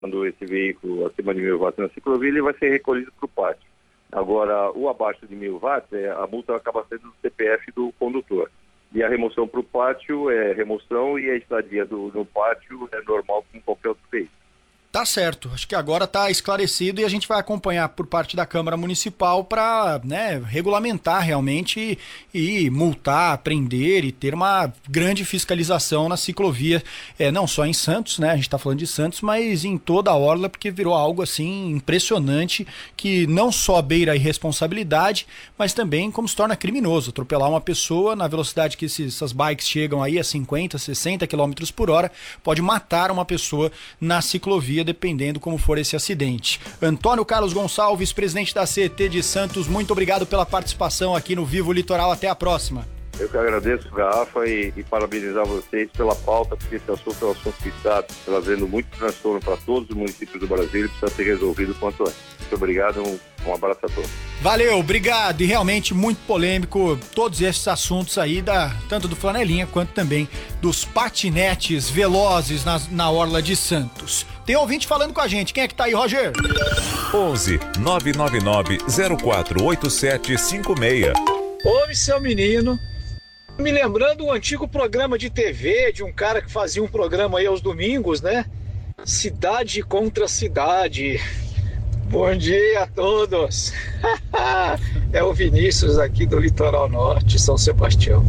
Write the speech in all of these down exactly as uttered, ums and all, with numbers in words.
quando esse veículo acima de mil watts na ciclovia, ele vai ser recolhido para o pátio. Agora, o abaixo de mil watts, é, a multa acaba sendo do C P F do condutor. E a remoção para o pátio é remoção e a estadia do, no pátio é normal como qualquer outro veículo. Tá certo, acho que agora está esclarecido e a gente vai acompanhar por parte da Câmara Municipal para, né, regulamentar realmente e, e multar, prender e ter uma grande fiscalização na ciclovia, é, não só em Santos, né, a gente está falando de Santos, mas em toda a orla, porque virou algo assim impressionante que não só beira a irresponsabilidade, mas também como se torna criminoso, atropelar uma pessoa na velocidade que esses, essas bikes chegam aí a cinquenta, sessenta quilômetros por hora, pode matar uma pessoa na ciclovia, dependendo como for esse acidente. Antônio Carlos Gonçalves, presidente da C E T de Santos, muito obrigado pela participação aqui no Vivo Litoral. Até a próxima. Eu que agradeço, Garrafa, e, e parabenizar vocês pela pauta, porque esse assunto é um assunto que está trazendo muito transtorno para todos os municípios do Brasil e precisa ser resolvido quanto antes. Muito obrigado, um, um abraço a todos. Valeu, obrigado, e realmente muito polêmico todos esses assuntos aí, da, tanto do Flanelinha quanto também dos patinetes velozes na, na orla de Santos. Tem ouvinte falando com a gente, quem é que tá aí, Roger? onze nove nove nove zero quatro oito sete cinco seis. Ouve, seu menino, me lembrando um antigo programa de T V, de um cara que fazia um programa aí aos domingos, né? Cidade contra Cidade. Bom dia a todos. É o Vinícius aqui do Litoral Norte, São Sebastião.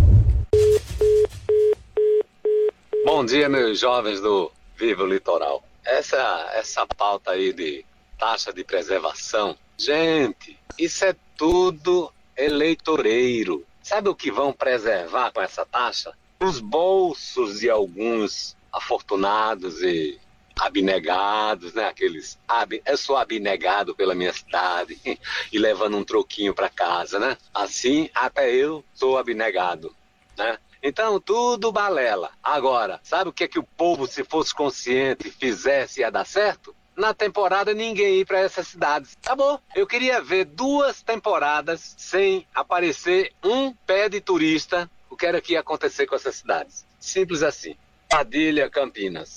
Bom dia, meus jovens do Vivo Litoral. Essa, essa pauta aí de taxa de preservação, gente, isso é tudo eleitoreiro. Sabe o que vão preservar com essa taxa? Os bolsos de alguns afortunados e abnegados, né? Aqueles, ab... eu sou abnegado pela minha cidade e levando um troquinho para casa, né? Assim, até eu sou abnegado, né? Então, tudo balela. Agora, sabe o que é que o povo, se fosse consciente, fizesse ia dar certo? Na temporada, ninguém ir para essas cidades. Acabou. Eu queria ver duas temporadas sem aparecer um pé de turista. O que era que ia acontecer com essas cidades? Simples assim. Padilha, Campinas.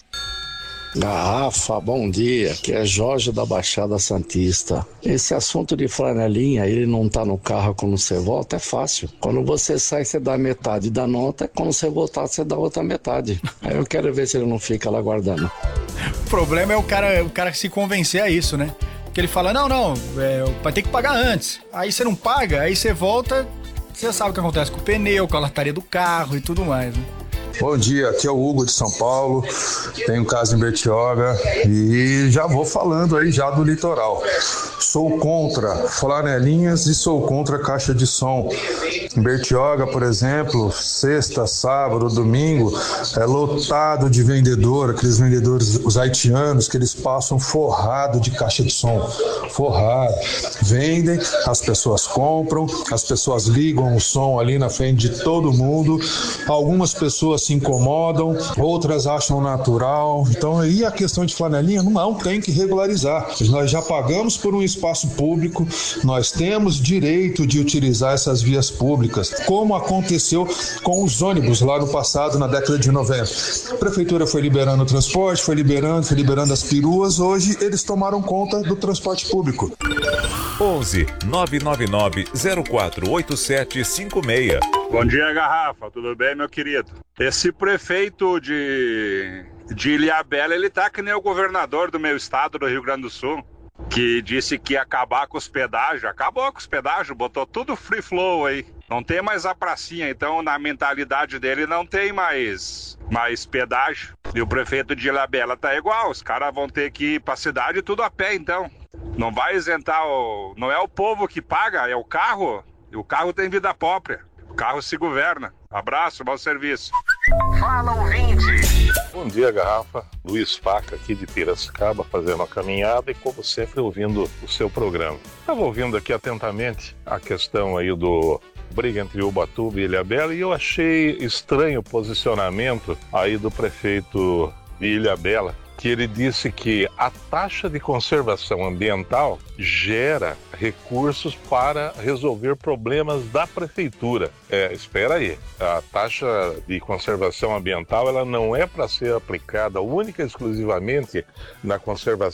Garrafa, bom dia, aqui é Jorge da Baixada Santista. Esse assunto de flanelinha, ele não tá no carro quando você volta, é fácil. Quando você sai, você dá metade da nota, quando você voltar, você dá outra metade. Aí eu quero ver se ele não fica lá guardando. O problema é o cara, o cara se convencer a isso, né? Que ele fala, não, não, é, vai ter que pagar antes. Aí você não paga, aí você volta, você sabe o que acontece com o pneu, com a lataria do carro e tudo mais, né? Bom dia, aqui é o Hugo de São Paulo, tenho casa em Bertioga e já vou falando aí já do litoral. Sou contra flanelinhas e sou contra caixa de som. Em Bertioga, por exemplo, sexta, sábado, domingo, é lotado de vendedor, aqueles vendedores, os haitianos, que eles passam forrado de caixa de som, forrado. Vendem, as pessoas compram, as pessoas ligam o som ali na frente de todo mundo, algumas pessoas se incomodam, outras acham natural. Então aí a questão de flanelinha não tem que regularizar. Nós já pagamos por um espaço público, nós temos direito de utilizar essas vias públicas, como aconteceu com os ônibus lá no passado, na década de noventa. A prefeitura foi liberando o transporte, foi liberando, foi liberando as peruas, hoje eles tomaram conta do transporte público. onze nove nove nove zero quatro oito sete cinco seis. Bom dia, Garrafa, tudo bem, meu querido? Esse prefeito de, de Ilhabela, ele tá que nem o governador do meu estado, do Rio Grande do Sul, que disse que ia acabar com os pedágios. Acabou com os pedágios, botou tudo free flow aí. Não tem mais a pracinha, então na mentalidade dele não tem mais, mais pedágio. E o prefeito de Ilhabela tá igual, os caras vão ter que ir pra cidade tudo a pé, então. Não vai isentar o... Não é o povo que paga, é o carro. E o carro tem vida própria. O carro se governa. Abraço, bom serviço. Fala, ouvinte! Bom dia, Garrafa. Luiz Faca, aqui de Piracicaba, fazendo a caminhada e, como sempre, ouvindo o seu programa. Estava ouvindo aqui atentamente a questão aí do briga entre Ubatuba e Ilhabela e eu achei estranho o posicionamento aí do prefeito de Ilhabela, que que ele disse que a taxa de conservação ambiental gera recursos para resolver problemas da prefeitura. É, espera aí, a taxa de conservação ambiental ela não é para ser aplicada única e exclusivamente na conservação